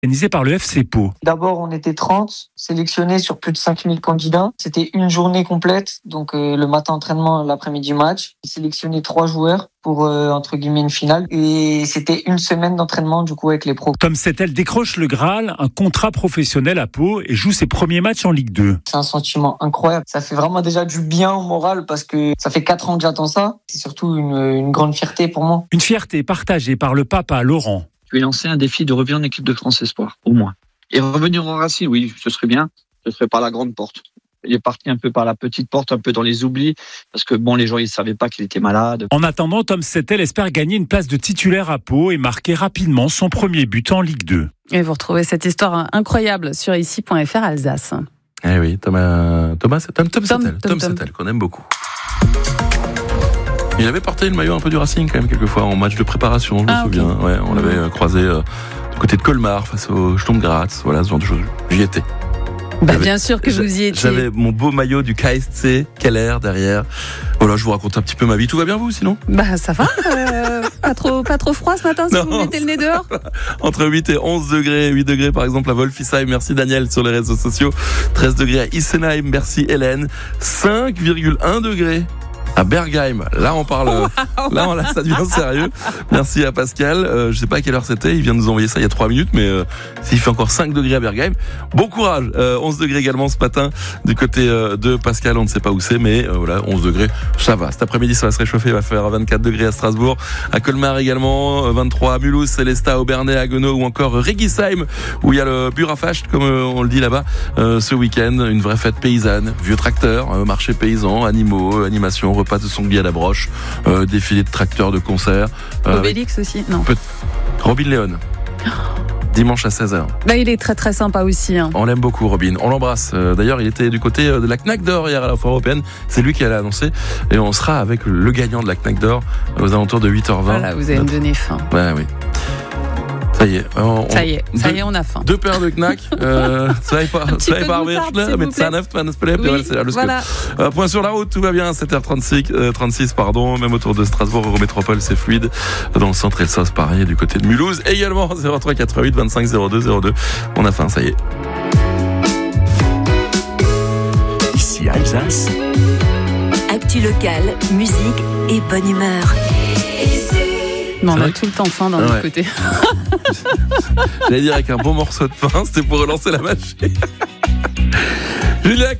organisé par le FC Pau. D'abord, on était 30, sélectionnés sur plus de 5000 candidats. C'était une journée complète, donc le matin entraînement, l'après-midi match. Sélectionné 3 joueurs pour, entre guillemets, une finale. Et c'était une semaine d'entraînement, du coup, avec les pros. Tom Settel décroche le Graal, un contrat professionnel à Pau et joue ses premiers matchs en Ligue 2. C'est un sentiment incroyable. Ça fait vraiment déjà du bien au moral parce que ça fait 4 ans que j'attends ça. C'est surtout une grande fierté pour moi. Une fierté partagée par le papa Laurent. Je vais lancer un défi de revenir en équipe de France Espoir, au moins. Et revenir au Racing, oui, ce serait bien. Ce serait par la grande porte. Il est parti un peu par la petite porte, un peu dans les oublis, parce que bon, les gens, ils savaient pas qu'il était malade. En attendant, Tom Settel espère gagner une place de titulaire à Pau et marquer rapidement son premier but en Ligue 2. Et vous retrouvez cette histoire incroyable sur ici.fr Alsace. Eh oui, Tom Settel, qu'on aime beaucoup. Il avait porté le maillot un peu du Racing quand même quelquefois en match de préparation, je me souviens. Okay. Ouais, on l'avait croisé du côté de Colmar face au Sturm Graz, voilà, ce genre de choses. J'y étais. Bien sûr que vous y étiez. J'avais mon beau maillot du KSC Keller derrière. Voilà, je vous raconte un petit peu ma vie. Tout va bien vous sinon ? Ça va. Pas trop froid ce matin si vous mettez le nez dehors. Entre 8 et 11 degrés. 8 degrés par exemple à Wolfisheim. Merci Daniel sur les réseaux sociaux. 13 degrés à Isenheim. Merci Hélène. 5,1 degrés à Bergheim. Là, on parle. Wow. Là, ça devient sérieux. Merci à Pascal. Je sais pas à quelle heure c'était. Il vient de nous envoyer ça il y a 3 minutes, mais s'il fait encore 5 degrés à Bergheim, bon courage. 11 degrés également ce matin du côté de Pascal. On ne sait pas où c'est, mais voilà, 11 degrés, ça va. Cet après-midi, ça va se réchauffer. Il va faire 24 degrés à Strasbourg, à Colmar également, 23 à Mulhouse, Célestat, Aubernais, Haguenau ou encore Régisheim, où il y a le Burafast, comme on le dit là-bas, ce week-end. Une vraie fête paysanne, vieux tracteurs, marché paysan, animaux, animation, repas de sanglier à la broche, défilé de tracteurs de concert. Obélix aussi, non. Robin Léon. Dimanche à 16h. Il est très très sympa aussi. On l'aime beaucoup, Robin. On l'embrasse. D'ailleurs, il était du côté de la Knack d'Or hier à la Foire Européenne. C'est lui qui allait annoncer. Et on sera avec le gagnant de la Knack d'Or aux alentours de 8h20. Voilà, vous allez me donner faim. Oui. Ça y est. Ça y est, on a faim. 2 paires de Knack. Zwei Paar Würstle mit Zahneft, voilà. Point sur la route, tout va bien. 7h36, pardon. Même autour de Strasbourg, Eurométropole, c'est fluide. Dans le centre, Elsass, pareil, du côté de Mulhouse. Également, 03 88 25 02 02. On a faim, ça y est. Ici Alsace. Actu locale, musique et bonne humeur. Non, on a tout le temps faim d'un autre côté. J'allais dire avec un bon morceau de pain, c'était pour relancer la machine. Julia